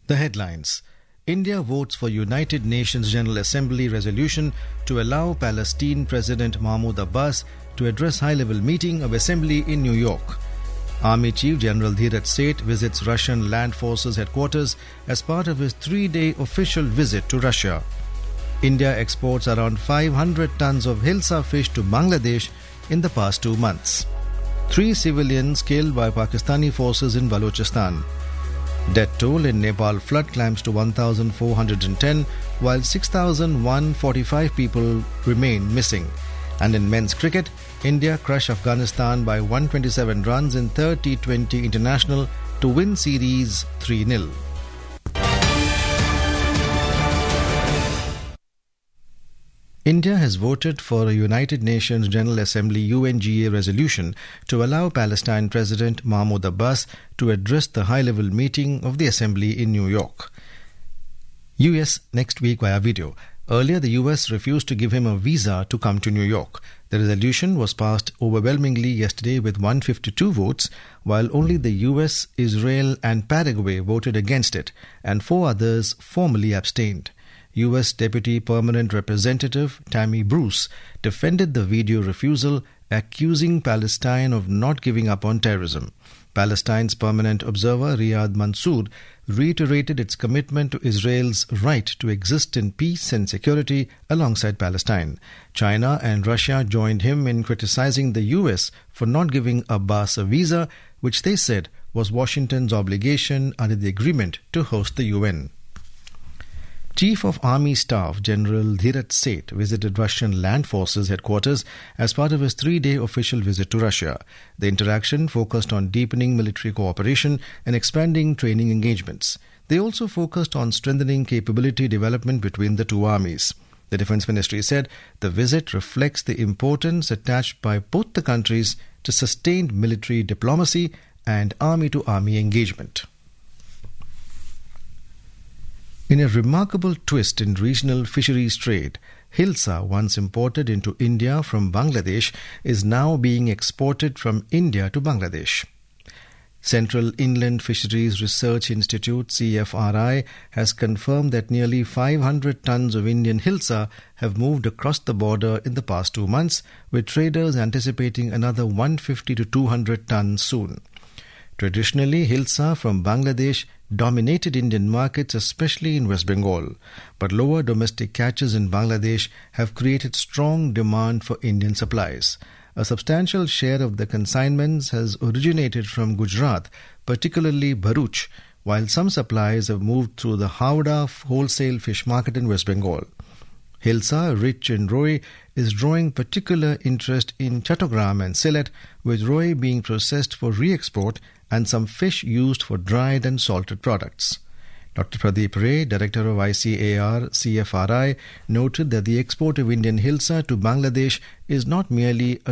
The headlines. India votes for United Nations General Assembly resolution to allow Palestine President Mahmoud Abbas to address high-level meeting of assembly in New York. Army Chief General Dheeraj Seth visits Russian Land Forces headquarters as part of his 3-day official visit to Russia. India exports around 500 tons of Hilsa fish to Bangladesh in the past 2 months. 3 civilians killed by Pakistani forces in Balochistan. Death toll in Nepal flood climbs to 1,410, while 6,145 people remain missing. And in men's cricket, India crushed Afghanistan by 127 runs in third T20 international to win series 3-0. India has voted for a United Nations General Assembly UNGA resolution to allow Palestine President Mahmoud Abbas to address the high-level meeting of the Assembly in New York. US next week via video. Earlier, the US refused to give him a visa to come to New York. The resolution was passed overwhelmingly yesterday with 152 votes, while only the US, Israel and Paraguay voted against it, and 4 others formally abstained. U.S. Deputy Permanent Representative Tammy Bruce defended the video refusal, accusing Palestine of not giving up on terrorism. Palestine's permanent observer Riyad Mansour reiterated its commitment to Israel's right to exist in peace and security alongside Palestine. China and Russia joined him in criticizing the U.S. for not giving Abbas a visa, which they said was Washington's obligation under the agreement to host the UN. Chief of Army Staff General Dheeraj Seth visited Russian Land Forces headquarters as part of his 3-day official visit to Russia. The interaction focused on deepening military cooperation and expanding training engagements. They also focused on strengthening capability development between the two armies. The Defence Ministry said the visit reflects the importance attached by both the countries to sustained military diplomacy and army-to-army engagement. In a remarkable twist in regional fisheries trade, Hilsa, once imported into India from Bangladesh, is now being exported from India to Bangladesh. Central Inland Fisheries Research Institute CFRI has confirmed that nearly 500 tons of Indian Hilsa have moved across the border in the past 2 months, with traders anticipating another 150 to 200 tons soon. Traditionally, Hilsa from Bangladesh dominated Indian markets, especially in West Bengal. But lower domestic catches in Bangladesh have created strong demand for Indian supplies. A substantial share of the consignments has originated from Gujarat, particularly Bharuch, while some supplies have moved through the Howrah wholesale fish market in West Bengal. Hilsa, rich in roi, is drawing particular interest in Chattogram and Sylhet, with roi being processed for re-export and some fish used for dried and salted products. Dr. Pradeep Ray, Director of ICAR CFRI, noted that the export of Indian Hilsa to Bangladesh is not merely a